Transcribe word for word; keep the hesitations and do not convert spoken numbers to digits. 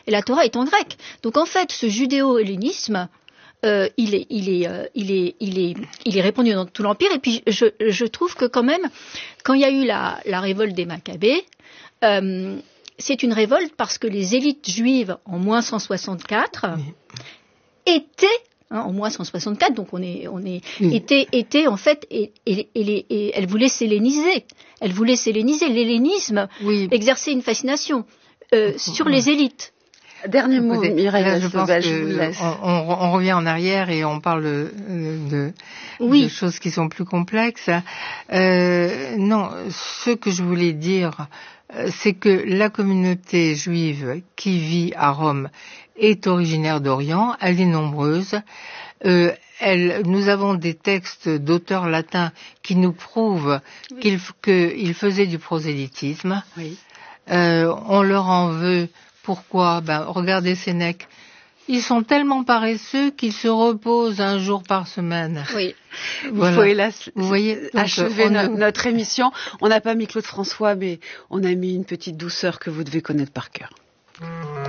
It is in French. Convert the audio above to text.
et la Torah est en grec. Donc en fait, ce judéo-hellénisme, euh, il est, il est, euh, il est, il est, il est répandu dans tout l'empire. Et puis je, je trouve que quand même, quand il y a eu la, la révolte des Maccabées, euh, c'est une révolte parce que les élites juives en moins cent soixante-quatre oui. étaient Hein, en moins cent soixante-quatre, donc on est, on est, oui. était, était en fait, et, et, et, et elle voulait s'helléniser. Elle voulait s'helléniser. L'hellénisme oui. exerçait une fascination euh, mmh. sur les élites. Dernier mot, Mireille. Là, je pense bah, qu'on on, on revient en arrière et on parle de, de, oui. de choses qui sont plus complexes. Euh, non, ce que je voulais dire, c'est que la communauté juive qui vit à Rome est originaire d'Orient, elle est nombreuse. Euh, elle, nous avons des textes d'auteurs latins qui nous prouvent oui. qu'ils qu'il faisaient du prosélytisme. Oui. Euh, on leur en veut. Pourquoi ? Ben, regardez Sénèque. Ils sont tellement paresseux qu'ils se reposent un jour par semaine. Oui. Voilà. Il faut hélas Vous voyez, donc, achever no- a... notre émission. On n'a pas mis Claude François, mais on a mis une petite douceur que vous devez connaître par cœur.